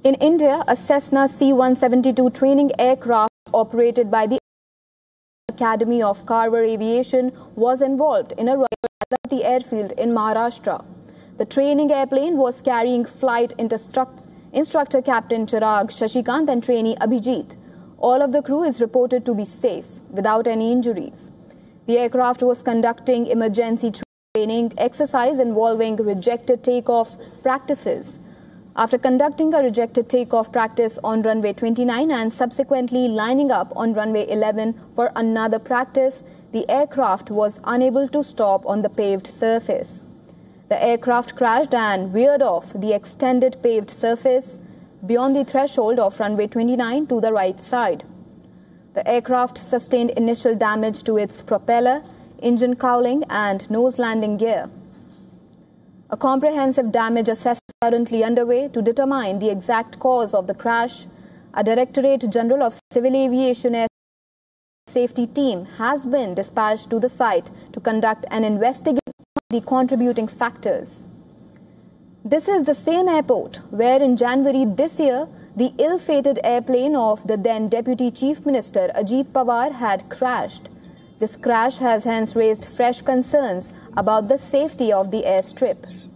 In India, a Cessna C-172 training aircraft operated by the Academy of Carver Aviation was involved in a riot at the airfield in Maharashtra. The training airplane was carrying flight instructor Captain Chirag Shashikant and trainee Abhijit. All of the crew is reported to be safe, without any injuries. The aircraft was conducting emergency training exercise involving rejected takeoff practices. After conducting a rejected takeoff practice on runway 29 and subsequently lining up on runway 11 for another practice, the aircraft was unable to stop on the paved surface. The aircraft crashed and veered off the extended paved surface beyond the threshold of runway 29 to the right side. The aircraft sustained initial damage to its propeller, engine cowling and nose landing gear. A comprehensive damage assessment is currently underway to determine the exact cause of the crash. A Directorate General of Civil Aviation Air Safety team has been dispatched to the site to conduct an investigation of the contributing factors. This is the same airport where in January this year, the ill-fated airplane of the then Deputy Chief Minister Ajit Pawar had crashed. This crash has hence raised fresh concerns about the safety of the airstrip.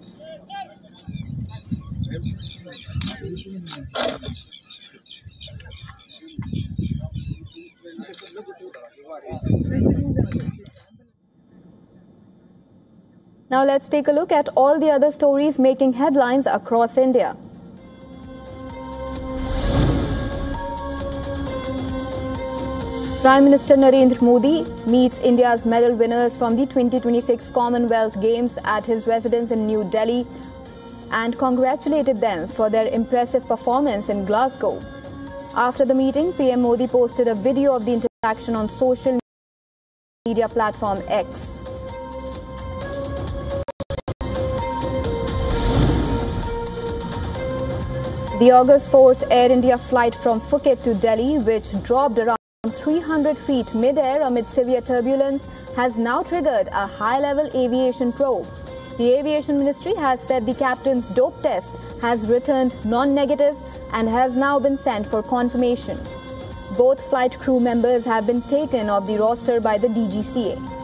Now let's take a look at all the other stories making headlines across India. Prime Minister Narendra Modi meets India's medal winners from the 2026 Commonwealth Games at his residence in New Delhi and congratulated them for their impressive performance in Glasgow. After the meeting, PM Modi posted a video of the interaction on social media platform X. The August 4th Air India flight from Phuket to Delhi, which dropped around 300 feet mid-air amid severe turbulence, has now triggered a high-level aviation probe. The Aviation Ministry has said the captain's dope test has returned non-negative and has now been sent for confirmation. Both flight crew members have been taken off the roster by the DGCA.